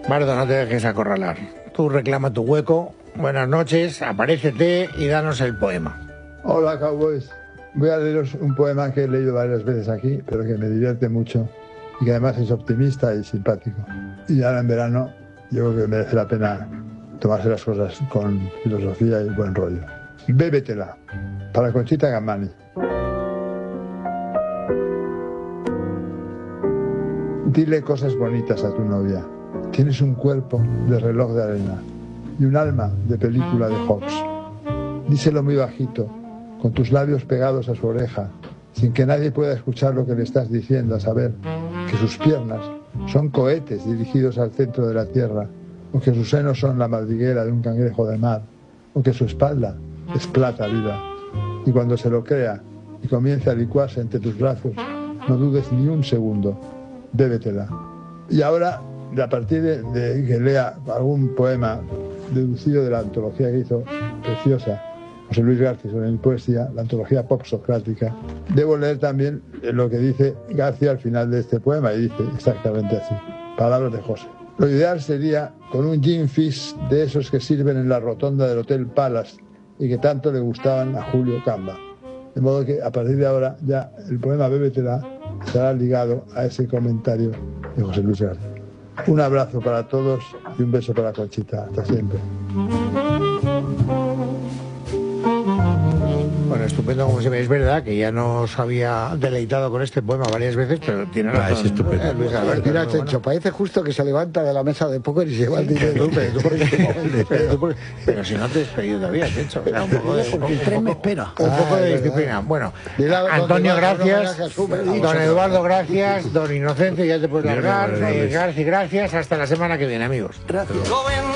Bardo, no te dejes acorralar. Tú reclama tu hueco. Buenas noches, aparécete y danos el poema. Hola, Cowboys. Voy a leeros un poema que he leído varias veces aquí, pero que me divierte mucho y que además es optimista y simpático. Y ahora en verano yo creo que merece la pena tomarse las cosas con filosofía y buen rollo. Bébetela, para Conchita Gamani. Dile cosas bonitas a tu novia. Tienes un cuerpo de reloj de arena y un alma de película de Hawks. Díselo muy bajito, con tus labios pegados a su oreja, sin que nadie pueda escuchar lo que le estás diciendo, a saber que sus piernas son cohetes dirigidos al centro de la tierra, o que sus senos son la madriguera de un cangrejo de mar, o que su espalda es plata viva. Y cuando se lo crea y comience a licuarse entre tus brazos, no dudes ni un segundo, bébetela. Y ahora, a partir de que lea algún poema deducido de la antología que hizo, preciosa, José Luis García sobre mi poesía, la antología pop socrática, debo leer también lo que dice García al final de este poema, y dice exactamente así, palabras de José. Lo ideal sería con un gin fizz de esos que sirven en la rotonda del Hotel Palace y que tanto le gustaban a Julio Camba. De modo que a partir de ahora ya el poema Bébetela estará ligado a ese comentario de José Luis García. Un abrazo para todos y un beso para Conchita. Hasta siempre. Bueno, estupendo como se ve. Es verdad que ya nos había deleitado con este poema varias veces, pero tiene razón. Es estupendo. Luis Alberto, Mira, muy Chencho, bueno. parece justo que se levanta de la mesa de póker y se lleva el dinero. Pero si no te he despedido todavía, Chencho. O sea, un poco de, Porque el tren me espera. un poco de es disciplina. Bueno, Dile a Antonio, don gracias. Eduardo, Don Eduardo, gracias. Don Inocente, ya te puedes largar. García, gracias. Hasta la semana que viene, amigos. Gracias.